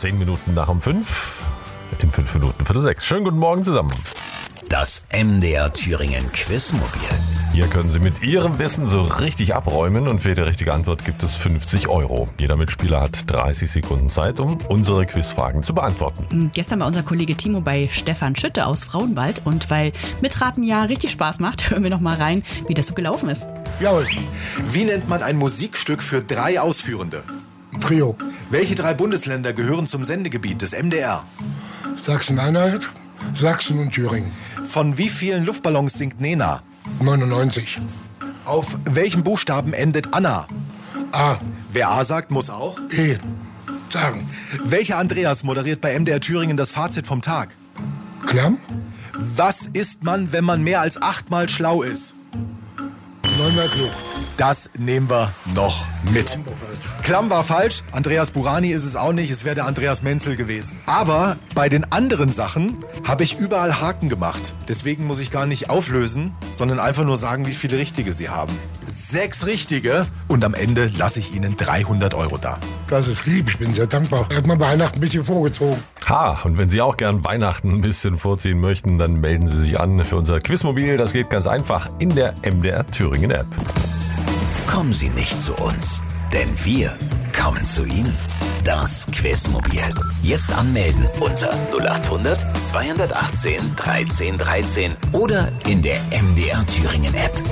10 Minuten nach um 5. In 5 Minuten 5:45. Schönen guten Morgen zusammen. Das MDR Thüringen Quizmobil. Hier können Sie mit Ihrem Wissen so richtig abräumen und für jede richtige Antwort gibt es 50 Euro. Jeder Mitspieler hat 30 Sekunden Zeit, um unsere Quizfragen zu beantworten. Gestern war unser Kollege Timo bei Stefan Schütte aus Frauenwald und weil Mitraten ja richtig Spaß macht, hören wir noch mal rein, wie das so gelaufen ist. Jawohl. Wie nennt man ein Musikstück für 3 Ausführende? Trio. Welche 3 Bundesländer gehören zum Sendegebiet des MDR? Sachsen-Anhalt, Sachsen und Thüringen. Von wie vielen Luftballons singt Nena? 99. Auf welchem Buchstaben endet Anna? A. Wer A sagt, muss auch. E. Sagen. Welcher Andreas moderiert bei MDR Thüringen das Fazit vom Tag? Klamm. Was isst man, wenn man mehr als 8-mal schlau ist? 9-mal klug. Das nehmen wir noch mit. Klamm war falsch, Andreas Burani ist es auch nicht, es wäre der Andreas Menzel gewesen. Aber bei den anderen Sachen habe ich überall Haken gemacht. Deswegen muss ich gar nicht auflösen, sondern einfach nur sagen, wie viele Richtige Sie haben. 6 Richtige und am Ende lasse ich Ihnen 300 Euro da. Das ist lieb, ich bin sehr dankbar. Er hat mal Weihnachten ein bisschen vorgezogen. Und wenn Sie auch gern Weihnachten ein bisschen vorziehen möchten, dann melden Sie sich an für unser Quizmobil. Das geht ganz einfach in der MDR Thüringen App. Kommen Sie nicht zu uns, denn wir kommen zu Ihnen. Das Quizmobil. Jetzt anmelden unter 0800 218 13 13 oder in der MDR Thüringen App.